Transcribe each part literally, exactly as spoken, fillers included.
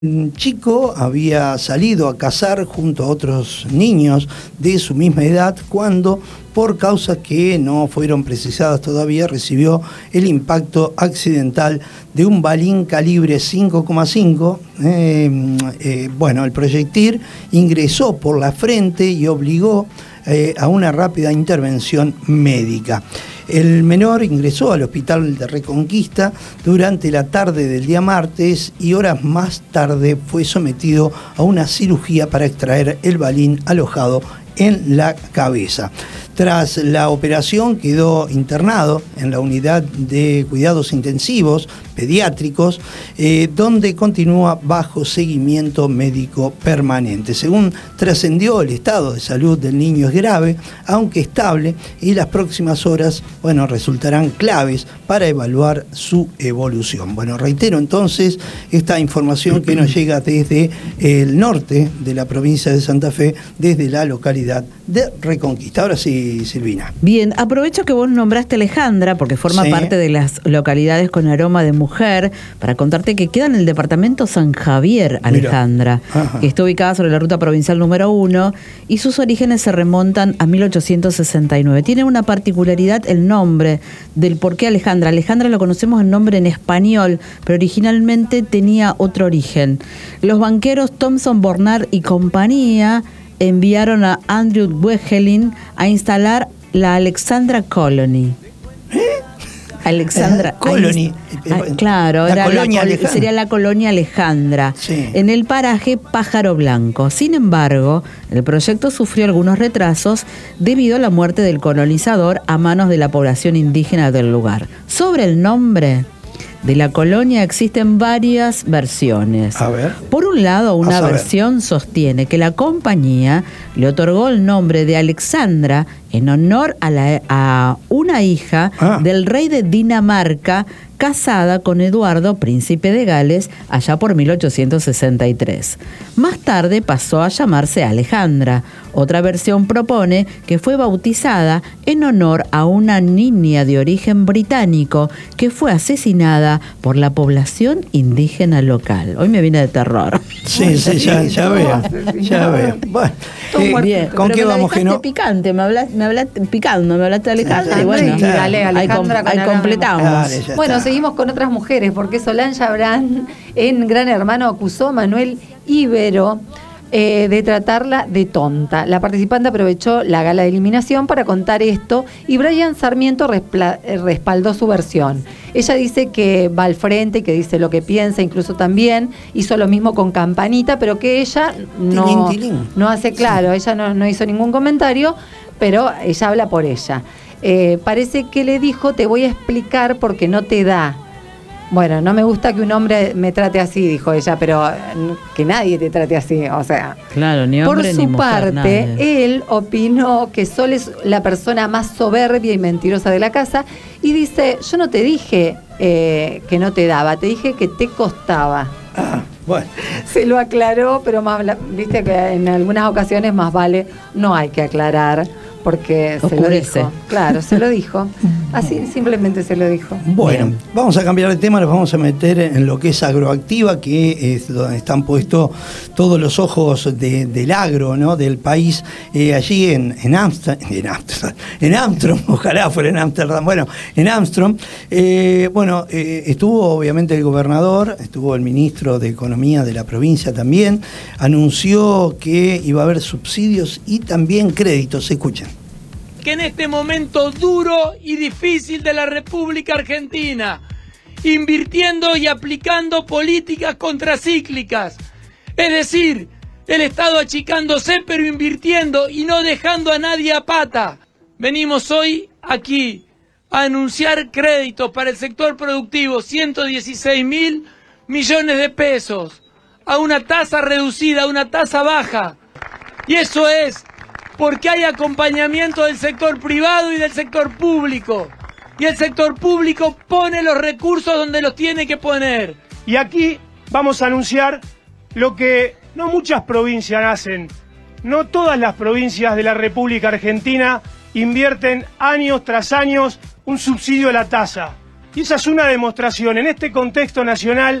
Un chico había salido a cazar junto a otros niños de su misma edad cuando, por causas que no fueron precisadas todavía, recibió el impacto accidental de un balín calibre cinco coma cinco. Eh, eh, bueno, el proyectil ingresó por la frente y obligó eh, a una rápida intervención médica. El menor ingresó al hospital de Reconquista durante la tarde del día martes y horas más tarde fue sometido a una cirugía para extraer el balín alojado en la cabeza. Tras la operación quedó internado en la unidad de cuidados intensivos pediátricos, eh, donde continúa bajo seguimiento médico permanente. Según trascendió, el estado de salud del niño es grave, aunque estable, y las próximas horas, bueno, resultarán claves para evaluar su evolución. Bueno, reitero entonces esta información que nos llega desde el norte de la provincia de Santa Fe, desde la localidad de Reconquista. Ahora sí, Silvina. Bien, aprovecho que vos nombraste Alejandra, porque forma Sí. parte de las localidades con aroma de mujer, para contarte que queda en el departamento San Javier, Alejandra, que está ubicada sobre la ruta provincial número uno, y sus orígenes se remontan a mil ochocientos sesenta y nueve. Tiene una particularidad el nombre del por qué Alejandra. Alejandra lo conocemos el nombre en español, pero originalmente tenía otro origen. Los banqueros Thomson Bornard y compañía enviaron a Andrew Wegelin a instalar la Alexandra Colony. ¿Eh? Alexandra eh, Colony. Ah, claro, la era colonia la, sería la colonia Alejandra, sí. En el paraje Pájaro Blanco. Sin embargo, el proyecto sufrió algunos retrasos debido a la muerte del colonizador a manos de la población indígena del lugar. Sobre el nombre de la colonia existen varias versiones. A ver. Por un lado, una versión sostiene que la compañía le otorgó el nombre de Alexandra en honor a, la, a una hija ah. del rey de Dinamarca, casada con Eduardo, príncipe de Gales, allá por mil ochocientos sesenta y tres. Más tarde pasó a llamarse Alejandra. Otra versión propone que fue bautizada en honor a una niña de origen británico que fue asesinada por la población indígena local. Hoy me viene de terror. Sí, sí, ya, ya veo, ya veo. Bueno, eh, bien, ¿con qué vamos que no? Picante, me hablaste, me hablaste picando, me hablaste de Alejandra sí, y bueno, claro. Dale, Alejandra, ahí, com ahí completamos. Dale, bueno, está. Seguimos con otras mujeres, porque Solange Abraham en Gran Hermano acusó a Manuel Ibero eh, de tratarla de tonta. La participante aprovechó la gala de eliminación para contar esto y Brian Sarmiento respaldó su versión. Ella dice que va al frente, que dice lo que piensa, incluso también hizo lo mismo con Campanita, pero que ella no, tilín, tilín. no hace claro, ella no, no hizo ningún comentario, pero ella habla por ella. Eh, parece que le dijo, te voy a explicar porque no te da. Bueno, no me gusta que un hombre me trate así, dijo ella, pero que nadie te trate así, o sea. Claro, ni hombre, por su ni mujer, parte, nadie. Él opinó que Sol es la persona más soberbia y mentirosa de la casa y dice, yo no te dije eh, que no te daba, te dije que te costaba. Ah, bueno. Se lo aclaró, pero más, viste que en algunas ocasiones más vale, no hay que aclarar. Porque Oscurece. se lo dijo. Claro, se lo dijo. Así, simplemente se lo dijo. Bueno, Bien. Vamos a cambiar de tema, nos vamos a meter en lo que es agroactiva, que es donde están puestos todos los ojos de, del agro, ¿no? Del país, eh, allí en, en Amsterdam, en Amsterdam, en Armstrong, ojalá fuera en Amsterdam, bueno, en Armstrong, eh, bueno, eh, estuvo obviamente el gobernador, estuvo el ministro de Economía de la provincia también, anunció que iba a haber subsidios y también créditos. Escuchen. Que en este momento duro y difícil de la República Argentina, invirtiendo y aplicando políticas contracíclicas, es decir, el Estado achicándose pero invirtiendo y no dejando a nadie a pata. Venimos hoy aquí a anunciar créditos para el sector productivo, ciento dieciséis mil millones de pesos, a una tasa reducida, a una tasa baja, y eso es porque hay acompañamiento del sector privado y del sector público. Y el sector público pone los recursos donde los tiene que poner. Y aquí vamos a anunciar lo que no muchas provincias hacen. No todas las provincias de la República Argentina invierten años tras años un subsidio a la tasa. Y esa es una demostración en este contexto nacional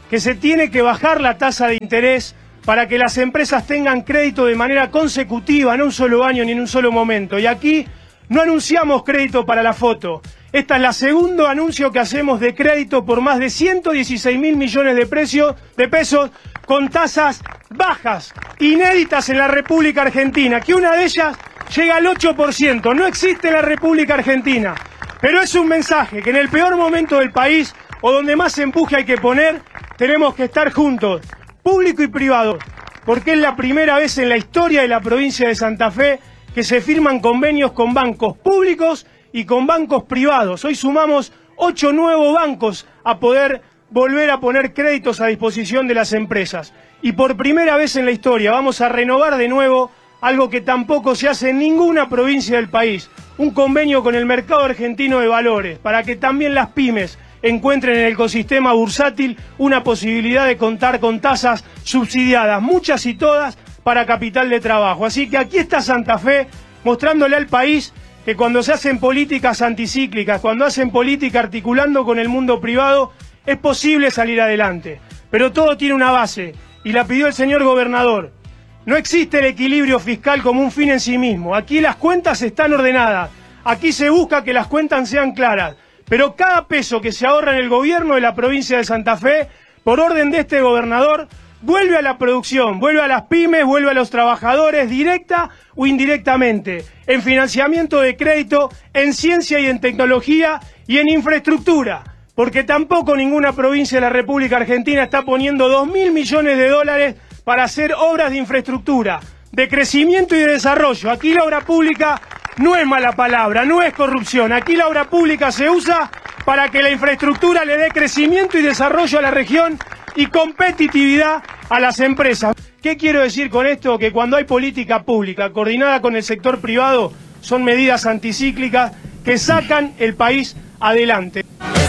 que se tiene que bajar la tasa de interés para que las empresas tengan crédito de manera consecutiva, no un solo año ni en un solo momento. Y aquí no anunciamos crédito para la foto. Este es el segundo anuncio que hacemos de crédito por más de ciento dieciséis mil millones de, precio, de pesos con tasas bajas, inéditas en la República Argentina, que una de ellas llega al ocho por ciento. No existe en la República Argentina. Pero es un mensaje que en el peor momento del país, o donde más empuje hay que poner, tenemos que estar juntos, público y privado, porque es la primera vez en la historia de la provincia de Santa Fe que se firman convenios con bancos públicos y con bancos privados. Hoy sumamos ocho nuevos bancos a poder volver a poner créditos a disposición de las empresas. Y por primera vez en la historia vamos a renovar de nuevo algo que tampoco se hace en ninguna provincia del país, un convenio con el mercado argentino de valores, para que también las pymes encuentren en el ecosistema bursátil una posibilidad de contar con tasas subsidiadas, muchas y todas, para capital de trabajo. Así que aquí está Santa Fe mostrándole al país que cuando se hacen políticas anticíclicas, cuando hacen política articulando con el mundo privado, es posible salir adelante. Pero todo tiene una base, y la pidió el señor gobernador. No existe el equilibrio fiscal como un fin en sí mismo. Aquí las cuentas están ordenadas. Aquí se busca que las cuentas sean claras. Pero cada peso que se ahorra en el gobierno de la provincia de Santa Fe, por orden de este gobernador, vuelve a la producción, vuelve a las pymes, vuelve a los trabajadores, directa o indirectamente, en financiamiento de crédito, en ciencia y en tecnología y en infraestructura. Porque tampoco ninguna provincia de la República Argentina está poniendo dos mil millones de dólares para hacer obras de infraestructura, de crecimiento y de desarrollo. Aquí la obra pública no es mala palabra, no es corrupción. Aquí la obra pública se usa para que la infraestructura le dé crecimiento y desarrollo a la región y competitividad a las empresas. ¿Qué quiero decir con esto? Que cuando hay política pública coordinada con el sector privado, son medidas anticíclicas que sacan el país adelante.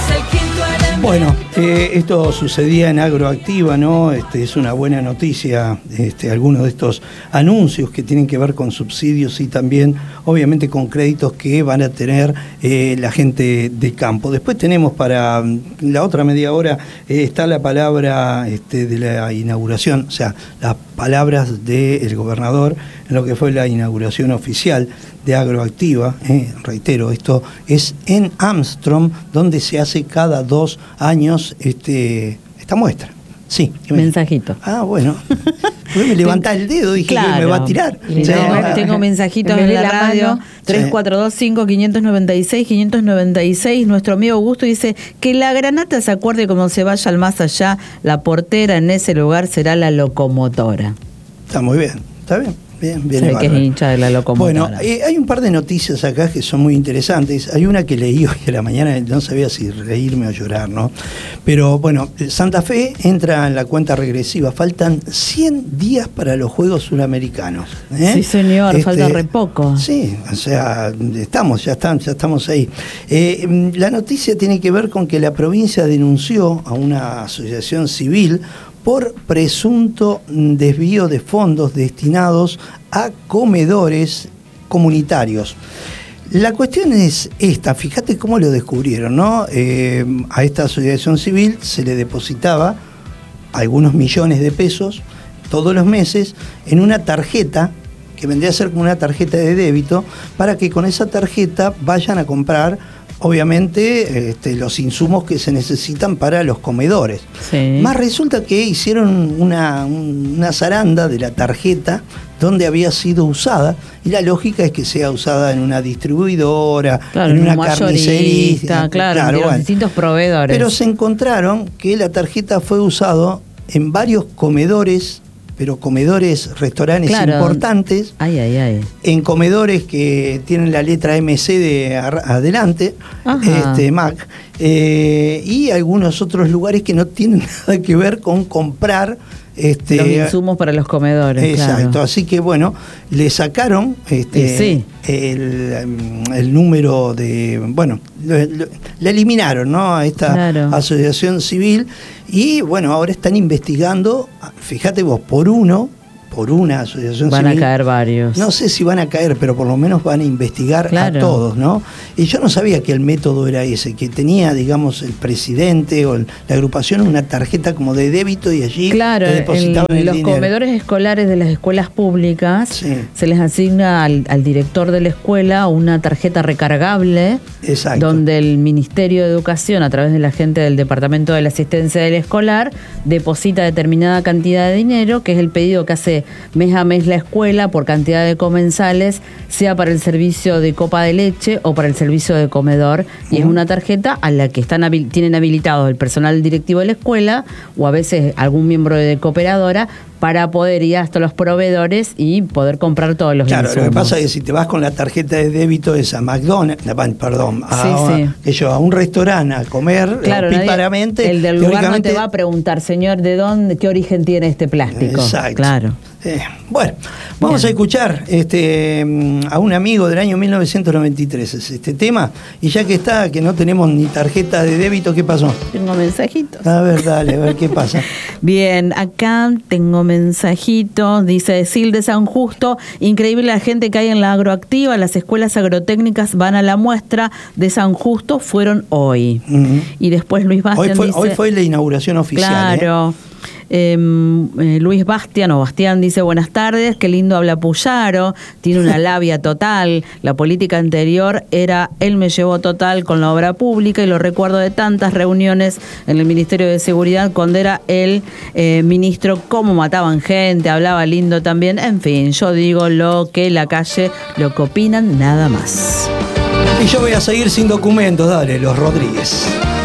Bueno, eh, esto sucedía en Agroactiva, ¿no? Este, es una buena noticia, este, algunos de estos anuncios que tienen que ver con subsidios y también, obviamente, con créditos que van a tener eh, la gente de campo. Después tenemos para la otra media hora, eh, está la palabra este, de la inauguración, o sea, las palabras del gobernador en lo que fue la inauguración oficial de Agroactiva. Eh, reitero, esto es en Armstrong, donde se hace cada dos años este, esta muestra. Sí. Mensajito. Ah, bueno. Me levantá el dedo, dije claro. que me va a tirar. Sí, sí. No, tengo mensajitos en la, la radio. tres cuatro dos cinco, cinco nueve seis, cinco nueve seis. Nuestro amigo Augusto dice que la granata se acuerde cuando se vaya al más allá. La portera en ese lugar será la locomotora. Está muy bien, está bien. Bien, bien. Sé que es hincha de la locomotora. Bueno, eh, hay un par de noticias acá que son muy interesantes. Hay una que leí hoy a la mañana, no sabía si reírme o llorar, ¿no? Pero bueno, Santa Fe entra en la cuenta regresiva. Faltan cien días para los Juegos Suramericanos. ¿eh? Sí, señor, este, falta re poco. Sí, o sea, estamos, ya, están, ya estamos ahí. Eh, la noticia tiene que ver con que la provincia denunció a una asociación civil por presunto desvío de fondos destinados a comedores comunitarios. La cuestión es esta, fíjate cómo lo descubrieron, ¿no? Eh, a esta asociación civil se le depositaba algunos millones de pesos todos los meses en una tarjeta que vendría a ser como una tarjeta de débito, para que con esa tarjeta vayan a comprar, obviamente, este, los insumos que se necesitan para los comedores. Sí. Más resulta que hicieron una, una zaranda de la tarjeta donde había sido usada, y la lógica es que sea usada en una distribuidora, claro, en una carnicería, claro, claro, bueno, distintos proveedores. Pero se encontraron que la tarjeta fue usada en varios comedores, pero comedores, restaurantes claro. importantes, ay, ay, ay. en comedores que tienen la letra M C de adelante, este, Mac, eh, y algunos otros lugares que no tienen nada que ver con comprar este, los insumos para los comedores. Exacto, claro. Así que bueno, le sacaron este, sí. el, el número de, bueno, lo, lo, le eliminaron, ¿no? A esta claro. asociación civil, y bueno, ahora están investigando, fíjate vos, por uno por una asociación van civil. a caer varios. No sé si van a caer, pero por lo menos van a investigar claro. a todos, ¿no? Y yo no sabía que el método era ese, que tenía, digamos, el presidente o el, la agrupación una tarjeta como de débito y allí claro, le depositaban el, el los dinero. Comedores escolares de las escuelas públicas Sí. se les asigna al, al director de la escuela una tarjeta recargable. Exacto. Donde el Ministerio de Educación, a través de la gente del Departamento de la Asistencia del Escolar, deposita determinada cantidad de dinero, que es el pedido que hace mes a mes la escuela por cantidad de comensales, sea para el servicio de copa de leche o para el servicio de comedor. Uh-huh. Y es una tarjeta a la que están habil- tienen habilitados el personal directivo de la escuela o a veces algún miembro de cooperadora para poder ir hasta los proveedores y poder comprar todos los claro, insumos. Claro, lo que pasa es que si te vas con la tarjeta de débito es a McDonald's, perdón, a, sí, sí. Que yo, a un restaurante a comer, claro, píparamente. El del lugar no te va a preguntar, señor, ¿de dónde, qué origen tiene este plástico? Exacto. Claro. Eh, bueno, vamos Bien. a escuchar este, a un amigo del año mil novecientos noventa y tres es este tema, y ya que está, que no tenemos ni tarjeta de débito, ¿qué pasó? Tengo mensajitos. A ver, dale, a ver qué pasa. Bien, acá tengo mensajitos, dice Sil de San Justo, increíble la gente que hay en la agroactiva, las escuelas agrotécnicas van a la muestra de San Justo, fueron hoy. Uh-huh. Y después Luis Bastián hoy fue, dice... Hoy fue la inauguración oficial. Claro. ¿eh? Eh, eh, Luis Bastián o Bastián dice buenas tardes, qué lindo habla Puyaro, tiene una labia total, la política anterior era él me llevó total con la obra pública y lo recuerdo de tantas reuniones en el Ministerio de Seguridad cuando era el eh, ministro, cómo mataban gente, hablaba lindo también, en fin, yo digo lo que la calle, lo que opinan, nada más. Y yo voy a seguir sin documentos, dale, los Rodríguez.